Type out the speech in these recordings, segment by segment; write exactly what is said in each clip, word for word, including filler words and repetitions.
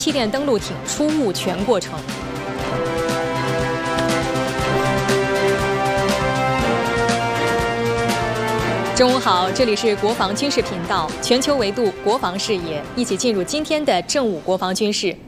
气垫登陆艇出坞全过程。中午好，这里是国防军事频道，全球维度国防视野，一起进入今天的正午国防军事。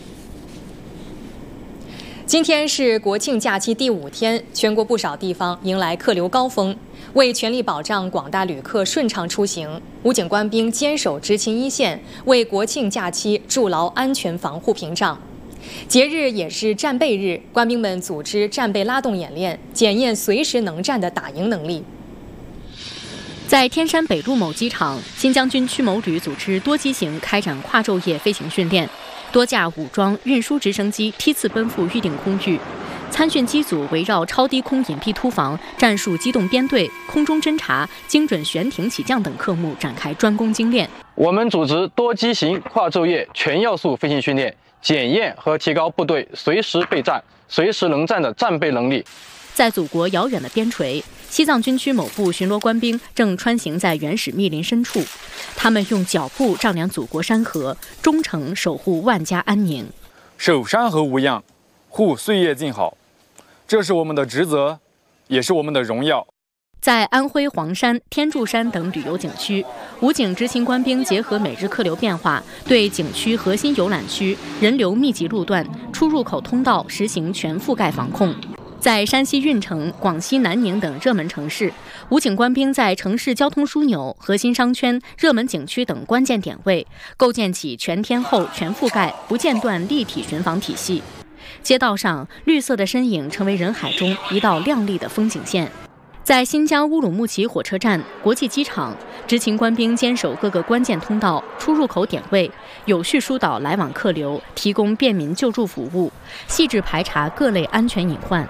今天是国庆假期第五天，全国不少地方迎来客流高峰。为全力保障广大旅客顺畅出行，武警官兵坚守执勤一线，为国庆假期筑牢安全防护屏障。节日也是战备日，官兵们组织战备拉动演练，检验随时能战的打赢能力。在天山北路某机场，新疆军区某旅组织多机型开展跨昼夜飞行训练，多架武装运输直升机梯次奔赴预定空域。参训机组围绕超低空隐蔽突防、战术机动编队、空中侦察、精准悬停起降等科目展开专攻精练。 我们组织多机型跨昼夜全要素飞行训练，检验和提高部队随时备战、随时能战的战备能力。 在祖国遥远的边陲，西藏军区某部巡逻官兵正穿行在原始密林深处，他们用脚步丈量祖国山河，忠诚守护万家安宁。 守山河无恙，护岁月静好，这是我们的职责，也是我们的荣耀。 在安徽黄山、天柱山等旅游景区，武警执勤官兵结合每日客流变化，对景区核心游览区、人流密集路段、出入口通道实行全覆盖防控。在山西运城、广西南宁等热门城市，武警官兵在城市交通枢纽、核心商圈、热门景区等关键点位，构建起全天候、全覆盖、不间断立体巡防体系。街道上，绿色的身影成为人海中一道亮丽的风景线。在新疆乌鲁木齐火车站、国际机场，执勤官兵坚守各个关键通道、出入口点位，有序疏导来往客流，提供便民救助服务，细致排查各类安全隐患。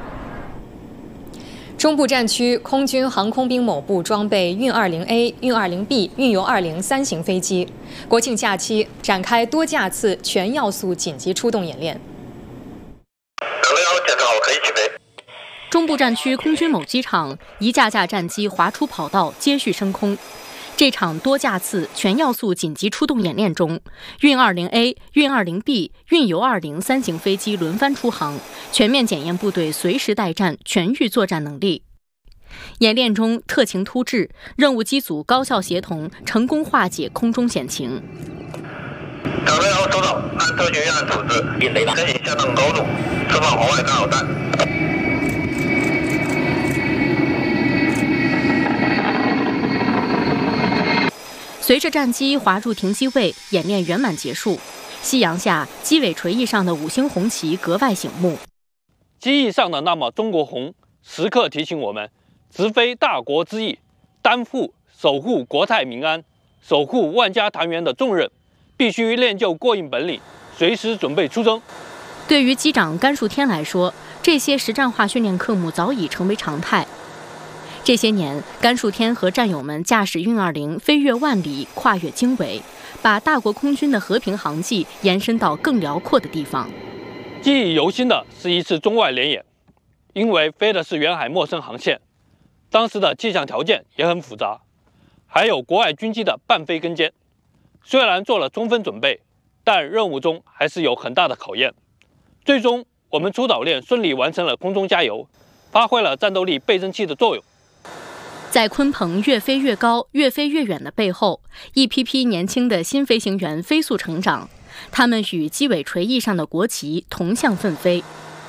中部战区空军航空兵某部装备运 二零 A、运 二零 B、运油二零三型飞机，国庆假期展开多架次全要素紧急出动演练。 检查好，可以起飞。 中部战区空军某机场，一架架战机滑出跑道，接续升空。这场多架次全要素紧急出动演练中，运 二零 A、运 二零 B、运油二零三型飞机轮番出航，全面检验部队随时待战、全域作战能力。演练中特情突至，任务机组高效协同，成功化解空中险情。 准备好收到，按特情预案处置，引雷了，申请下降高度，释放红外干扰弹。 随着战机滑入停机位，演练圆满结束。夕阳下，机尾垂翼上的五星红旗格外醒目。 机翼上的那抹中国红，时刻提醒我们，直飞大国之翼，担负守护国泰民安、守护万家团圆的重任，必须练就过硬本领，随时准备出征。 对于机长甘树天来说，这些实战化训练科目早已成为常态。这些年，甘树天和战友们驾驶运二零飞越万里，跨越经纬，把大国空军的和平航迹延伸到更辽阔的地方。 记忆犹新的是一次中外联演，因为飞的是远海陌生航线，当时的气象条件也很复杂，还有国外军机的伴飞跟监。虽然做了充分准备，但任务中还是有很大的考验。最终，我们出岛链顺利完成了空中加油，发挥了战斗力倍增器的作用。 在鲲鹏越飞越高、越飞越远的背后，一批批年轻的新飞行员飞速成长，他们与机尾垂翼上的国旗同向奋飞。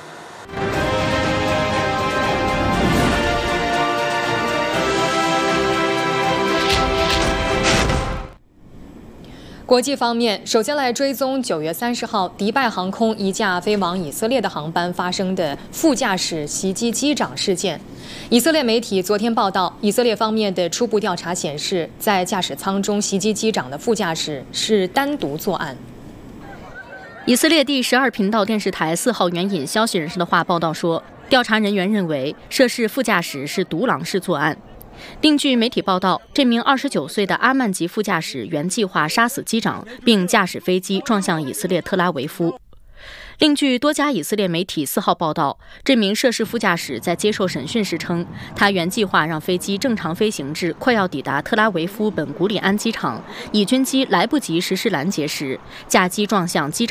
国际方面，首先来追踪九月三十号迪拜航空一架飞往以色列的航班发生的副驾驶袭击机长事件。以色列媒体昨天报道，以色列方面的初步调查显示，在驾驶舱中袭击机长的副驾驶是单独作案。以色列第十二频道电视台四号援引消息人士的话报道说，调查人员认为涉事副驾驶是独狼式作案。另据媒体报道，这名二十九岁的阿曼籍副驾驶原计划杀死机长，并驾驶飞机撞向以色列特拉维夫。另据多家以色列媒体四号报道，这名涉事副驾驶在接受审讯时称，他原计划让飞机正常飞行至快要抵达特拉维夫本古里安机场，以军机来不及实施拦截时，驾机撞向机场。